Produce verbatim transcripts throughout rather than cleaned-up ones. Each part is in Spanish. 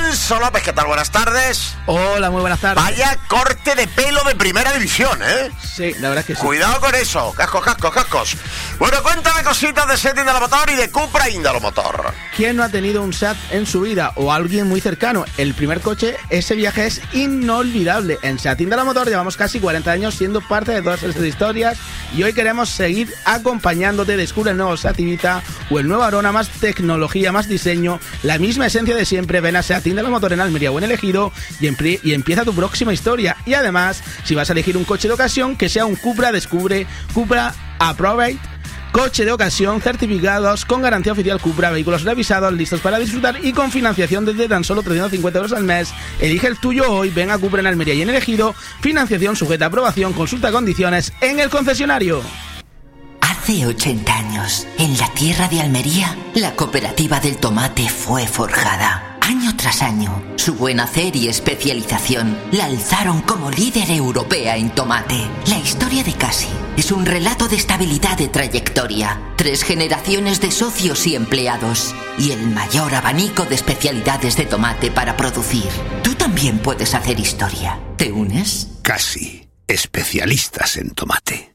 Alfonso López, ¿qué tal? Buenas tardes. Hola, muy buenas tardes. Vaya corte de pelo de primera división, ¿eh? Sí, la verdad es que sí. Cuidado con eso, cascos, cascos, cascos. Bueno, cuéntame cositas de Seat Indalomotor y de Cupra Indalomotor. ¿Quién no ha tenido un Seat en su vida o alguien muy cercano? El primer coche, ese viaje es inolvidable. En Seat Indalomotor llevamos casi cuarenta años siendo parte de todas esas historias y hoy queremos seguir acompañándote. Descubre el nuevo Seat Ibiza o el nuevo Arona, más tecnología, más diseño, la misma esencia de siempre. Ven a Seat Indalomotor en Almería o en Elegido y, empie- y empieza tu próxima historia. Y además, si vas a elegir un coche de ocasión, que sea un Cupra, descubre Cupra Approved. Coche de ocasión, certificados con garantía oficial Cupra, vehículos revisados, listos para disfrutar y con financiación desde tan solo trescientos cincuenta euros al mes. Elige el tuyo hoy, ven a Cupra en Almería y en Elegido. Financiación sujeta a aprobación, consulta condiciones en el concesionario. Hace ochenta años, en la tierra de Almería, la cooperativa del tomate fue forjada. Año tras año, su buen hacer y especialización la alzaron como líder europea en tomate. La historia de Casi es un relato de estabilidad de trayectoria, tres generaciones de socios y empleados y el mayor abanico de especialidades de tomate para producir. Tú también puedes hacer historia. ¿Te unes? Casi, especialistas en tomate.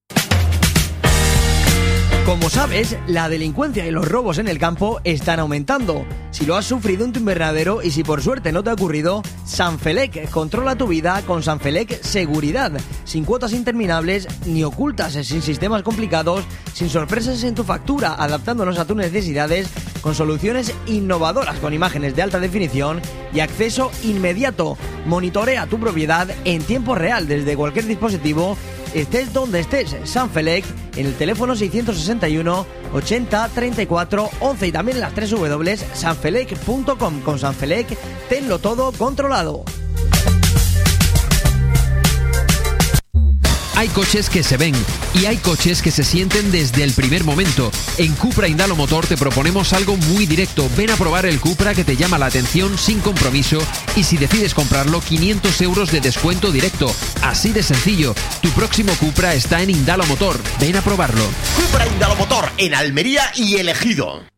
Como sabes, la delincuencia y los robos en el campo están aumentando. Si lo has sufrido en tu invernadero y si por suerte no te ha ocurrido, Sanfelec controla tu vida con Sanfelec Seguridad. Sin cuotas interminables ni ocultas, sin sistemas complicados, sin sorpresas en tu factura, adaptándonos a tus necesidades con soluciones innovadoras con imágenes de alta definición y acceso inmediato. Monitorea tu propiedad en tiempo real desde cualquier dispositivo, estés donde estés. Sanfelec en el teléfono seiscientos sesenta y uno ochenta treinta y cuatro once y también en las tres doble u doble u doble u punto sanfelec punto com. Con Sanfelec, tenlo todo controlado. Hay coches que se ven y hay coches que se sienten desde el primer momento. En Cupra Indalomotor te proponemos algo muy directo. Ven a probar el Cupra que te llama la atención sin compromiso y si decides comprarlo, quinientos euros de descuento directo. Así de sencillo. Tu próximo Cupra está en Indalomotor. Ven a probarlo. Cupra Indalomotor en Almería y Elegido.